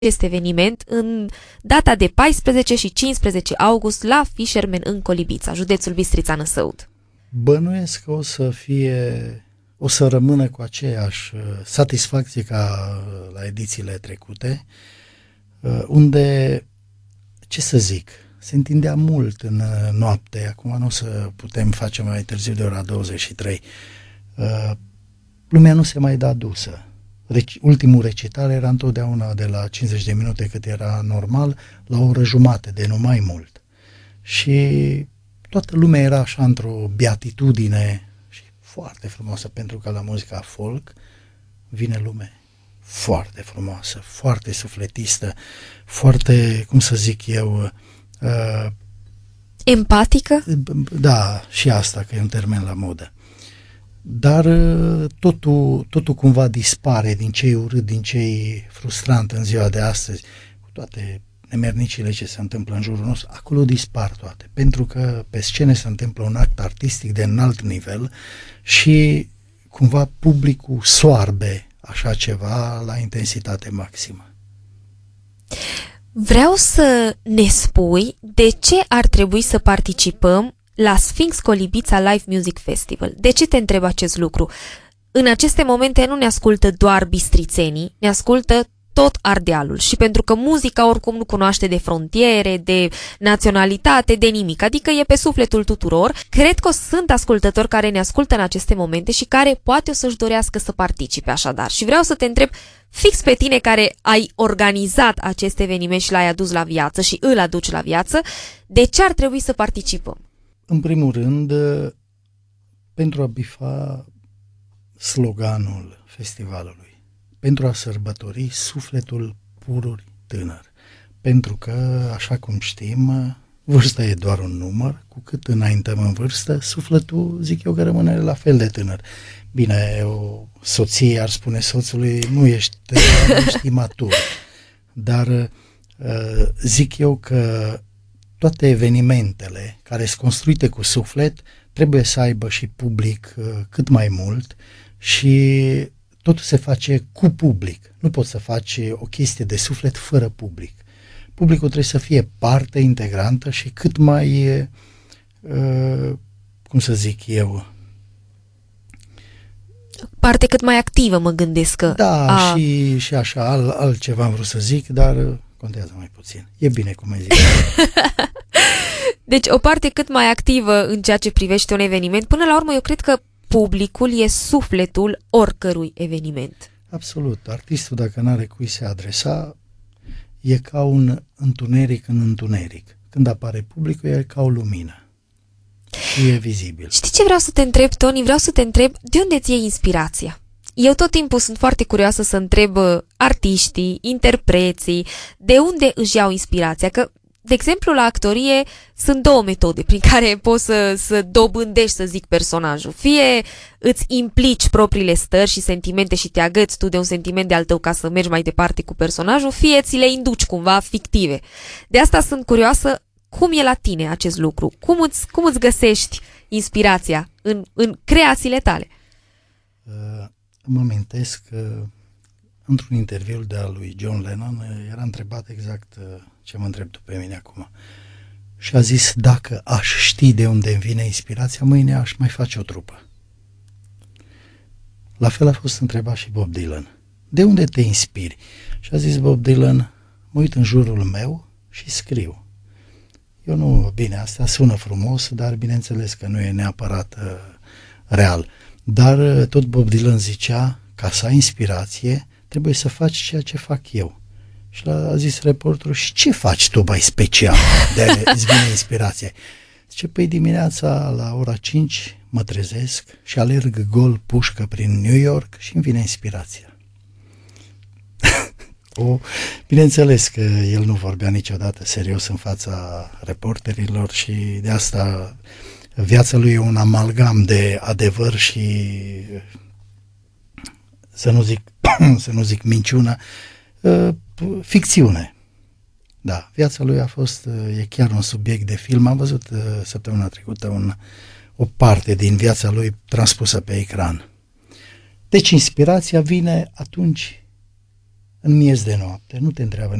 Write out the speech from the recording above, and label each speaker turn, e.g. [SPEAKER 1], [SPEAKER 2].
[SPEAKER 1] acest eveniment în data de 14 și 15 august la Fisherman în Colibița, județul Bistrița Năsăud.
[SPEAKER 2] Bănuiesc că o să rămână cu aceeași satisfacție ca la edițiile trecute, unde, ce să zic, se întindea mult în noapte. Acum nu o să putem face mai târziu de ora 23. Lumea nu se mai da dusă. Ultimul recital era întotdeauna de la 50 de minute, cât era normal, la o oră jumate, de nu mai mult. Și toată lumea era așa într-o beatitudine și foarte frumoasă, pentru că la muzica folk vine lume foarte frumoasă, foarte sufletistă, foarte, cum să zic eu,
[SPEAKER 1] empatică?
[SPEAKER 2] Da, și asta, că e un termen la modă. Dar totul cumva dispare din ce e urât, din ce e frustrant în ziua de astăzi, cu toate nemernicile ce se întâmplă în jurul nostru. Acolo dispar toate, pentru că pe scene se întâmplă un act artistic de înalt nivel și cumva publicul soarbe așa ceva la intensitate maximă.
[SPEAKER 1] Vreau să ne spui de ce ar trebui să participăm la Sphinx Colibița Live Music Festival. De ce te întreb acest lucru? În aceste momente nu ne ascultă doar bistrițenii, ne ascultă tot Ardealul și pentru că muzica oricum nu cunoaște de frontiere, de naționalitate, de nimic, adică e pe sufletul tuturor, cred că sunt ascultători care ne ascultă în aceste momente și care poate o să-și dorească să participe așadar. Și vreau să te întreb fix pe tine care ai organizat acest eveniment și l-ai adus la viață și îl aduci la viață, de ce ar trebui să participăm?
[SPEAKER 2] În primul rând, pentru a bifa sloganul festivalului, pentru a sărbători sufletul pururi tânăr. Pentru că, așa cum știm, vârsta e doar un număr, cu cât înaintăm în vârstă, sufletul, zic eu, că rămâne la fel de tânăr. Bine, o soție ar spune soțului, nu ești imatur, dar zic eu că toate evenimentele care sunt construite cu suflet trebuie să aibă și public cât mai mult și totul se face cu public. Nu poți să faci o chestie de suflet fără public. Publicul trebuie să fie parte integrantă și cât mai, cum să zic eu,
[SPEAKER 1] parte cât mai activă, mă gândesc că...
[SPEAKER 2] Da, și așa, altceva am vrut să zic, dar contează mai puțin. E bine cum ai zis.
[SPEAKER 1] Deci o parte cât mai activă în ceea ce privește un eveniment. Până la urmă, eu cred că publicul e sufletul oricărui eveniment.
[SPEAKER 2] Absolut. Artistul, dacă n-are cui se adresa, e ca un întuneric în întuneric. Când apare publicul, e ca o lumină. Și e vizibil.
[SPEAKER 1] Știi ce vreau să te întreb, Tony? Vreau să te întreb de unde ți iei inspirația? Eu tot timpul sunt foarte curioasă să întreb artiștii, interpreții, de unde își iau inspirația, că de exemplu, la actorie sunt două metode prin care poți să dobândești, să zic, personajul. Fie îți implici propriile stări și sentimente și te agăți tu de un sentiment de al tău ca să mergi mai departe cu personajul, fie ți le induci cumva fictive. De asta sunt curioasă cum e la tine acest lucru. Cum îți găsești inspirația în creațiile tale?
[SPEAKER 2] Mă amintesc că într-un interviu de al lui John Lennon era întrebat exact ce mă întreb tu pe mine acum. Și a zis, dacă aș ști de unde îmi vine inspirația, mâine aș mai face o trupă. La fel a fost întrebat și Bob Dylan. De unde te inspiri? Și a zis Bob Dylan, mă uit în jurul meu și scriu. Eu nu, bine, asta sună frumos, dar bineînțeles că nu e neapărat real. Dar tot Bob Dylan zicea, ca să ai inspirație, trebuie să faci ceea ce fac eu. Și a zis reporterul, și ce faci tu mai special de îți vine inspirație? Zice, păi dimineața la ora 5 mă trezesc și alerg gol pușcă prin New York și îmi vine inspirația. Bineînțeles că el nu vorbea niciodată serios în fața reporterilor și de asta viața lui e un amalgam de adevăr și să nu zic minciună, ficțiune. Da, viața lui e chiar un subiect de film. Am văzut săptămâna trecută o parte din viața lui transpusă pe ecran. Deci inspirația vine atunci în miez de noapte, nu te întreabă